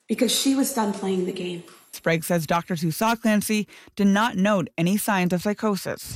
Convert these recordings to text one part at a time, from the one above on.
because she was done playing the game. Sprague says doctors who saw Clancy did not note any signs of psychosis.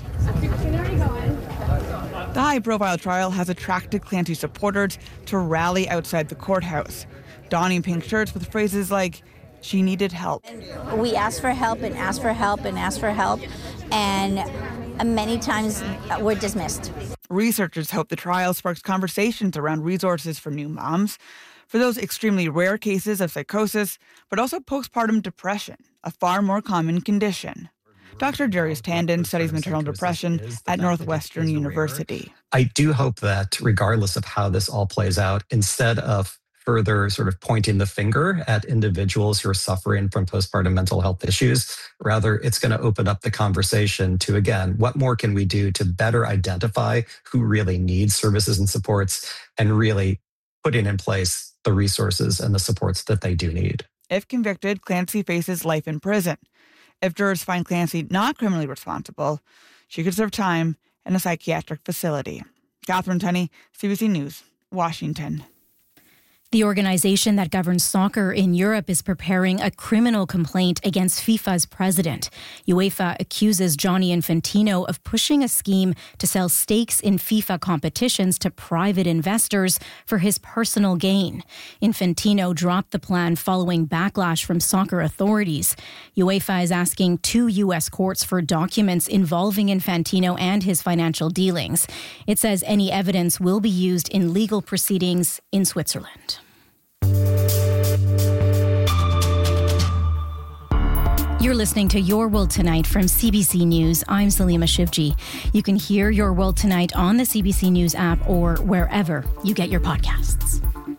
The high-profile trial has attracted Clancy supporters to rally outside the courthouse, donning pink shirts with phrases like, "She needed help." We asked for help and asked for help and asked for help, and many times we're dismissed. Researchers hope the trial sparks conversations around resources for new moms, for those extremely rare cases of psychosis, but also postpartum depression, a far more common condition. Dr. Darius Tandon studies maternal depression at Northwestern University. I do hope that regardless of how this all plays out, instead of further sort of pointing the finger at individuals who are suffering from postpartum mental health issues, rather it's going to open up the conversation to, again, what more can we do to better identify who really needs services and supports and really putting in place the resources and the supports that they do need. If convicted, Clancy faces life in prison. If jurors find Clancy not criminally responsible, she could serve time in a psychiatric facility. Catherine Tunney, CBC News, Washington. The organization that governs soccer in Europe is preparing a criminal complaint against FIFA's president. UEFA accuses Gianni Infantino of pushing a scheme to sell stakes in FIFA competitions to private investors for his personal gain. Infantino dropped the plan following backlash from soccer authorities. UEFA is asking 2 U.S. courts for documents involving Infantino and his financial dealings. It says any evidence will be used in legal proceedings in Switzerland. You're listening to Your World Tonight from CBC News. I'm Salima Shivji. You can hear Your World Tonight on the CBC News app or wherever you get your podcasts.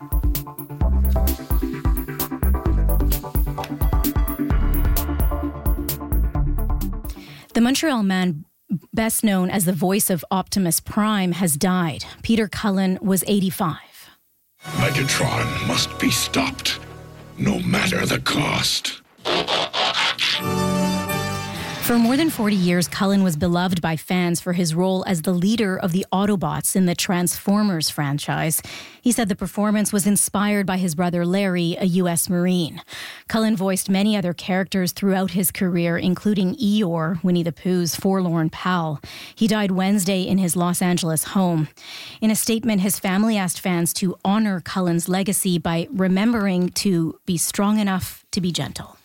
The Montreal man, best known as the voice of Optimus Prime, has died. Peter Cullen was 85. Megatron must be stopped, no matter the cost. For more than 40 years, Cullen was beloved by fans for his role as the leader of the Autobots in the Transformers franchise. He said the performance was inspired by his brother Larry, a U.S. Marine. Cullen voiced many other characters throughout his career, including Eeyore, Winnie the Pooh's forlorn pal. He died Wednesday in his Los Angeles home. In a statement, his family asked fans to honor Cullen's legacy by remembering to be strong enough to be gentle.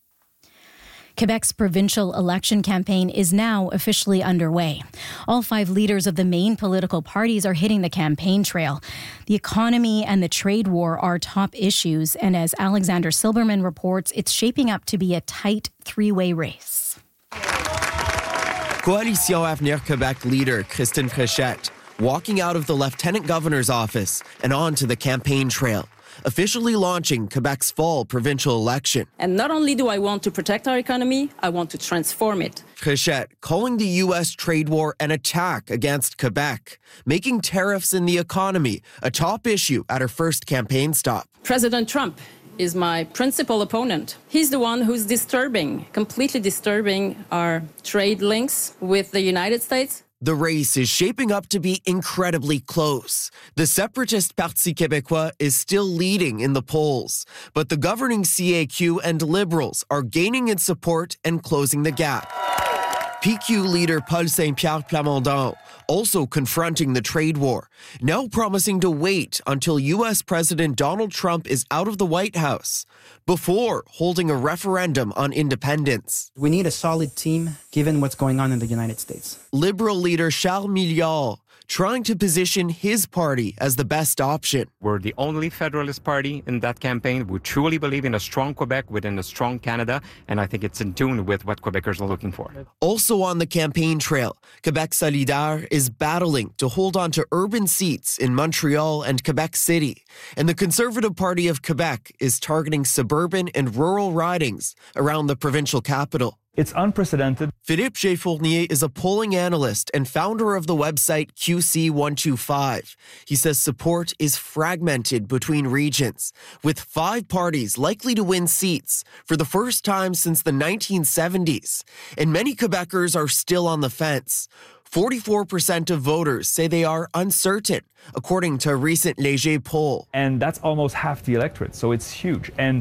Quebec's provincial election campaign is now officially underway. All 5 leaders of the main political parties are hitting the campaign trail. The economy and the trade war are top issues, and as Alexander Silberman reports, it's shaping up to be a tight 3-way race. Coalition Avenir Quebec leader Christine Fréchette walking out of the lieutenant governor's office and onto the campaign trail, officially launching Quebec's fall provincial election. And not only do I want to protect our economy, I want to transform it. Fréchette calling the U.S. trade war an attack against Quebec, making tariffs in the economy a top issue at her first campaign stop. President Trump is my principal opponent. He's the one who's completely disturbing our trade links with the United States. The race is shaping up to be incredibly close. The separatist Parti Québécois is still leading in the polls, but the governing CAQ and Liberals are gaining in support and closing the gap. PQ leader Paul Saint-Pierre Plamondon also confronting the trade war, now promising to wait until U.S. President Donald Trump is out of the White House before holding a referendum on independence. We need a solid team given what's going on in the United States. Liberal leader Charles Milliard trying to position his party as the best option. We're the only Federalist Party in that campaign. We truly believe in a strong Quebec within a strong Canada, and I think it's in tune with what Quebecers are looking for. Also on the campaign trail, Quebec Solidaire is battling to hold on to urban seats in Montreal and Quebec City, and the Conservative Party of Quebec is targeting suburban and rural ridings around the provincial capital. It's unprecedented. Philippe G. is a polling analyst and founder of the website QC125. He says support is fragmented between regions, with 5 parties likely to win seats for the first time since the 1970s. And many Quebecers are still on the fence. 44% of voters say they are uncertain, according to a recent Léger poll. And that's almost half the electorate, so it's huge. And